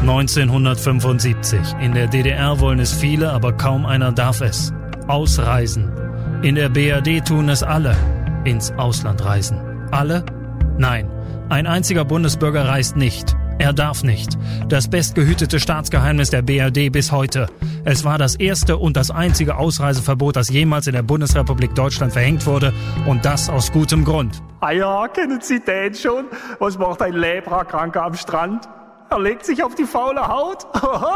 1975. In der DDR wollen es viele, aber kaum einer darf es. Ausreisen. In der BRD tun es alle. Ins Ausland reisen. Alle? Nein. Ein einziger Bundesbürger reist nicht. Er darf nicht. Das bestgehütete Staatsgeheimnis der BRD bis heute. Es war das erste und das einzige Ausreiseverbot, das jemals in der Bundesrepublik Deutschland verhängt wurde. Und das aus gutem Grund. Ah ja, kennen Sie den schon? Was macht ein Leprakranker am Strand? Er legt sich auf die faule Haut.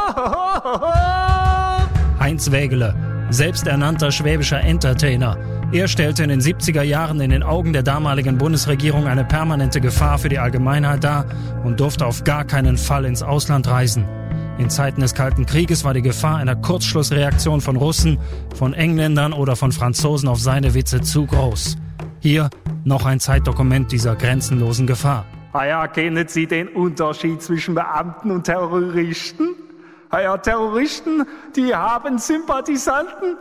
Heinz Wägele, selbsternannter schwäbischer Entertainer. Er stellte in den 70er Jahren in den Augen der damaligen Bundesregierung eine permanente Gefahr für die Allgemeinheit dar und durfte auf gar keinen Fall ins Ausland reisen. In Zeiten des Kalten Krieges war die Gefahr einer Kurzschlussreaktion von Russen, von Engländern oder von Franzosen auf seine Witze zu groß. Hier noch ein Zeitdokument dieser grenzenlosen Gefahr. Ah ja, kennen Sie den Unterschied zwischen Beamten und Terroristen? Ah ja, Terroristen, die haben Sympathisanten.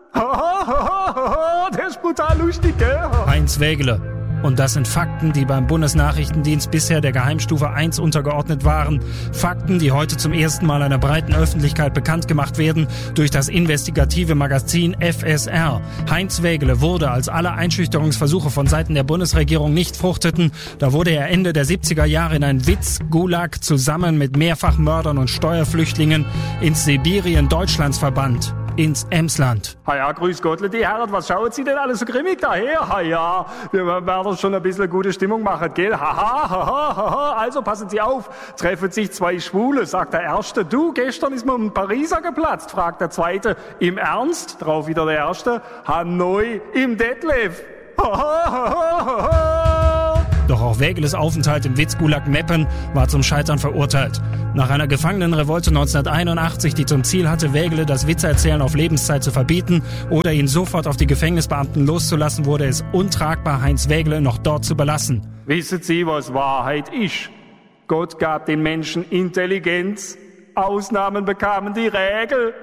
Der ist brutal lustig, gell? Heinz Wägele. Und das sind Fakten, die beim Bundesnachrichtendienst bisher der Geheimstufe 1 untergeordnet waren. Fakten, die heute zum ersten Mal einer breiten Öffentlichkeit bekannt gemacht werden durch das investigative Magazin FSR. Heinz Wägele wurde, als alle Einschüchterungsversuche von Seiten der Bundesregierung nicht fruchteten, da wurde er Ende der 70er Jahre in ein Witz-Gulag zusammen mit Mehrfachmördern und Steuerflüchtlingen ins Sibirien Deutschlands verbannt. Ins Emsland. Ha ja, grüß Gottle, die Herren, was schauen Sie denn alle so grimmig daher? Ha ja, wir werden schon ein bisschen gute Stimmung machen, gell? Ha. Also passen Sie auf, treffen sich zwei Schwule, sagt der Erste. Du, gestern ist mir ein Pariser geplatzt, fragt der Zweite. Im Ernst? Drauf wieder der Erste. Hanoi im Detlef. Doch auch Wägeles Aufenthalt im Witzgulag Meppen war zum Scheitern verurteilt. Nach einer Gefangenenrevolte 1981, die zum Ziel hatte, Wägele das Witzeerzählen auf Lebenszeit zu verbieten oder ihn sofort auf die Gefängnisbeamten loszulassen, wurde es untragbar, Heinz Wägele noch dort zu belassen. Wissen Sie, was Wahrheit ist? Gott gab den Menschen Intelligenz. Ausnahmen bekamen die Regel.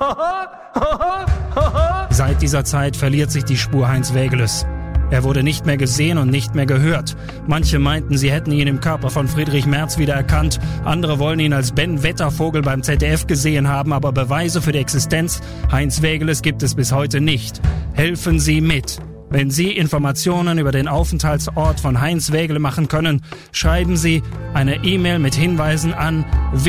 Seit dieser Zeit verliert sich die Spur Heinz Wägeles. Er wurde nicht mehr gesehen und nicht mehr gehört. Manche meinten, sie hätten ihn im Körper von Friedrich Merz wiedererkannt. Andere wollen ihn als Ben Wettervogel beim ZDF gesehen haben, aber Beweise für die Existenz Heinz Wägeles gibt es bis heute nicht. Helfen Sie mit. Wenn Sie Informationen über den Aufenthaltsort von Heinz Wägele machen können, schreiben Sie eine E-Mail mit Hinweisen an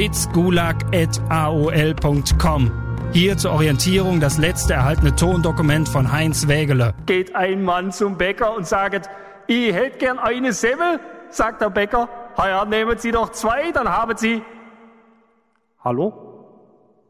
witzgulag@aol.com. Hier zur Orientierung das letzte erhaltene Tondokument von Heinz Wägele. Geht ein Mann zum Bäcker und sagt, ich hätte gern eine Semmel, sagt der Bäcker. Ja, nehmen Sie doch zwei, dann haben Sie... Hallo?